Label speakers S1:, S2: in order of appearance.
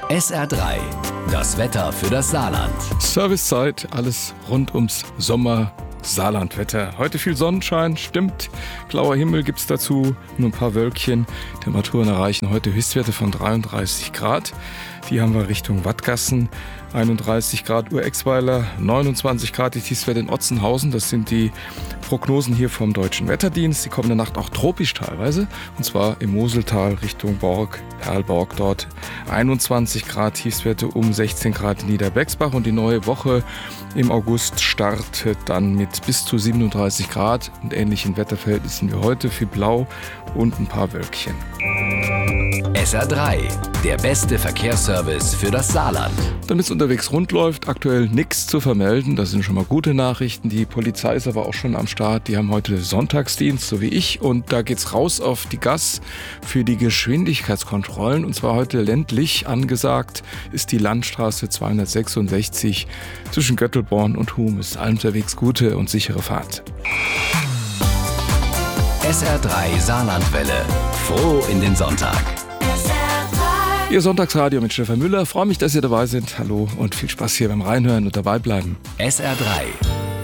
S1: SR3, das Wetter für das Saarland.
S2: Servicezeit, alles rund ums Sommer-Saarland-Wetter. Heute viel Sonnenschein, stimmt. Blauer Himmel gibt's dazu, nur ein paar Wölkchen. Temperaturen erreichen heute Höchstwerte von 33 Grad. Die haben wir Richtung Wattgassen. 31 Grad Urexweiler, 29 Grad die Tiefstwerte in Otzenhausen. Das sind die Prognosen hier vom Deutschen Wetterdienst. Die kommende Nacht auch tropisch teilweise. Und zwar im Moseltal Richtung Borg, Perlborg dort. 21 Grad Tiefstwerte, um 16 Grad in Niederbexbach. Und die neue Woche im August startet dann mit bis zu 37 Grad und ähnlichen Wetterverhältnissen wie heute. Viel Blau und ein paar Wölkchen.
S1: SR3, der beste Verkehrsservice für das Saarland.
S2: Damit es unterwegs rund läuft, aktuell nichts zu vermelden. Das sind schon mal gute Nachrichten. Die Polizei ist aber auch schon am Start. Die haben heute Sonntagsdienst, so wie ich. Und da geht's raus auf die Gas für die Geschwindigkeitskontrollen. Und zwar heute ländlich angesagt ist die Landstraße 266 zwischen Göttelborn und Hum. Ist allen unterwegs gute und sichere Fahrt.
S1: SR3 Saarlandwelle. Froh in den Sonntag.
S2: Ihr Sonntagsradio mit Stefan Müller. Freue mich, dass ihr dabei seid. Hallo und viel Spaß hier beim Reinhören und dabei bleiben.
S1: SR3,